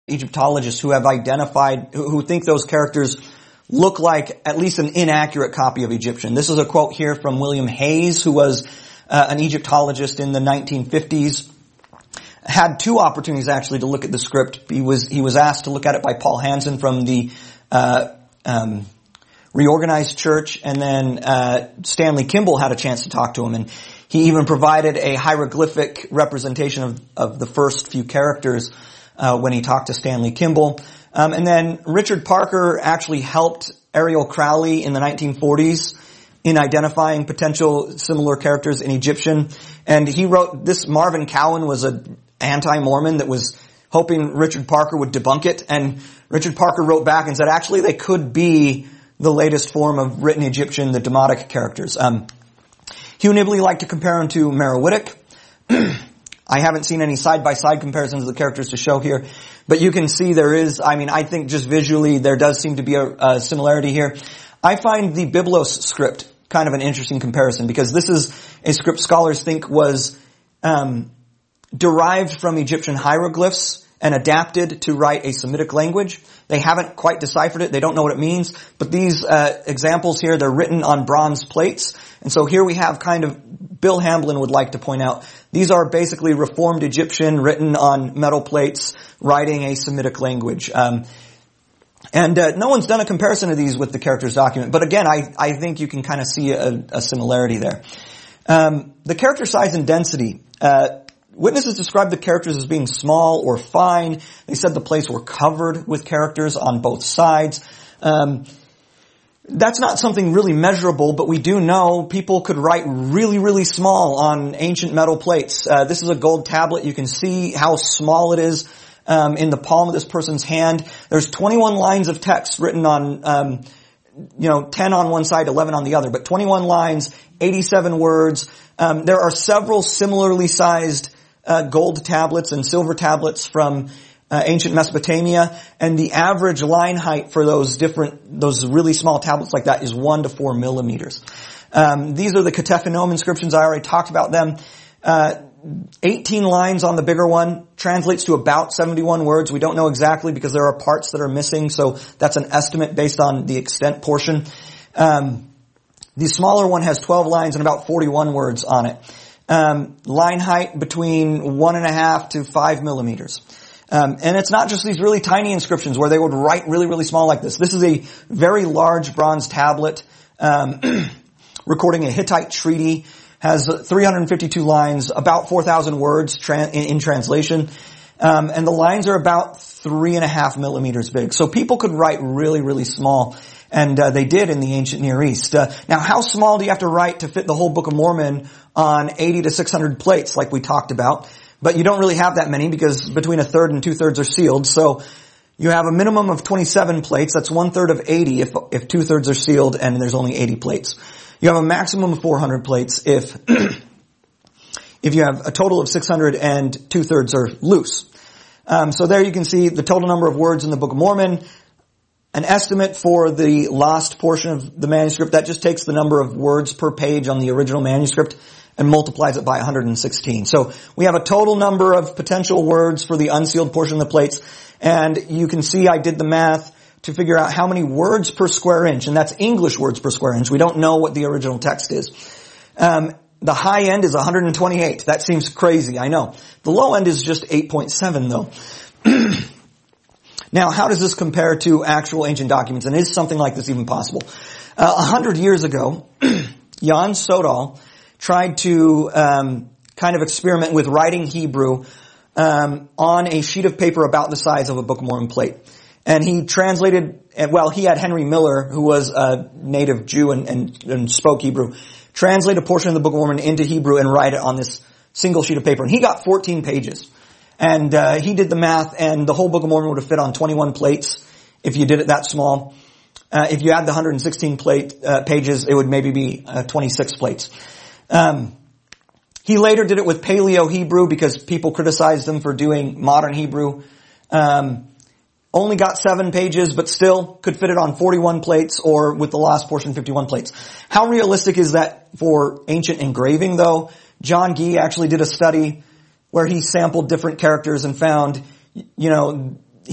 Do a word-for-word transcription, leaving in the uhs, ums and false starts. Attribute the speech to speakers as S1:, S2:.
S1: Egyptologists who have identified, who think those characters look like at least an inaccurate copy of Egyptian. This is a quote here from William Hayes, who was uh, an Egyptologist in the nineteen fifties. Had two opportunities actually to look at the script. He was he was asked to look at it by Paul Hansen from the uh, um, Reorganized Church, and then uh, Stanley Kimball had a chance to talk to him, and he even provided a hieroglyphic representation of, of the first few characters uh, when he talked to Stanley Kimball. Um, and then Richard Parker actually helped Ariel Crowley in the nineteen forties in identifying potential similar characters in Egyptian. And he wrote this. Marvin Cowan was an anti-Mormon that was hoping Richard Parker would debunk it. And Richard Parker wrote back and said, actually, they could be the latest form of written Egyptian, the Demotic characters. Um, Hugh Nibley liked to compare him to Merowitic. I haven't seen any side-by-side comparisons of the characters to show here, but you can see there is, I mean, I think just visually there does seem to be a, a similarity here. I find the Biblos script kind of an interesting comparison because this is a script scholars think was um, derived from Egyptian hieroglyphs and adapted to write a Semitic language. They haven't quite deciphered it. They don't know what it means. But these uh, examples here, they're written on bronze plates. And so here we have kind of, Bill Hamblin would like to point out, these are basically Reformed Egyptian written on metal plates, writing a Semitic language. Um, and uh, no one's done a comparison of these with the characters document. But again, I, I think you can kind of see a, a similarity there. Um, the character size and density. Uh, Witnesses described the characters as being small or fine. They said the plates were covered with characters on both sides. Um, that's not something really measurable, but we do know people could write really, really small on ancient metal plates. Uh, this is a gold tablet. You can see how small it is um, in the palm of this person's hand. There's twenty-one lines of text written on, um, you know, ten on one side, eleven on the other, but twenty-one lines, eighty-seven words. Um, there are several similarly sized Uh, gold tablets and silver tablets from uh, ancient Mesopotamia, and the average line height for those different, those really small tablets like that is one to four millimeters. Um, these are the Ketephenome inscriptions. I already talked about them. Uh, eighteen lines on the bigger one translates to about seventy-one words. We don't know exactly because there are parts that are missing, so that's an estimate based on the extent portion. Um, the smaller one has twelve lines and about forty-one words on it. Um, line height between one and a half to five millimeters. Um, and it's not just these really tiny inscriptions where they would write really, really small like this. This is a very large bronze tablet, um, recording a Hittite treaty, has three hundred fifty-two lines, about four thousand words tra- in, in translation. Um, and the lines are about three and a half millimeters big. So people could write really, really small. And uh, they did in the ancient Near East. Uh, now, how small do you have to write to fit the whole Book of Mormon on eighty to six hundred plates like we talked about? But you don't really have that many because between a third and two-thirds are sealed. So you have a minimum of twenty-seven plates. That's one-third of eighty if, if two-thirds are sealed and there's only eighty plates. You have a maximum of four hundred plates if if you have a total of six hundred and two-thirds are loose. Um, so there you can see the total number of words in the Book of Mormon. An estimate for the lost portion of the manuscript, that just takes the number of words per page on the original manuscript and multiplies it by one hundred sixteen. So we have a total number of potential words for the unsealed portion of the plates. And you can see I did the math to figure out how many words per square inch. And that's English words per square inch. We don't know what the original text is. Um, the high end is one hundred twenty-eight. That seems crazy, I know. The low end is just eight point seven though. Now, how does this compare to actual ancient documents? And is something like this even possible? Uh, a hundred years ago, Jan Sodal tried to um, kind of experiment with writing Hebrew um, on a sheet of paper about the size of a Book of Mormon plate. And he translated, well, he had Henry Miller, who was a native Jew and, and, and spoke Hebrew, translate a portion of the Book of Mormon into Hebrew and write it on this single sheet of paper. And he got fourteen pages. And uh, he did the math, and the whole Book of Mormon would have fit on twenty-one plates if you did it that small. Uh, if you add the one hundred sixteen plate uh, pages, it would maybe be uh, twenty-six plates. Um, he later did it with Paleo Hebrew because people criticized him for doing modern Hebrew. Um, only got seven pages, but still could fit it on forty-one plates, or with the last portion, fifty-one plates. How realistic is that for ancient engraving, though? John Gee actually did a study where he sampled different characters and found, you know,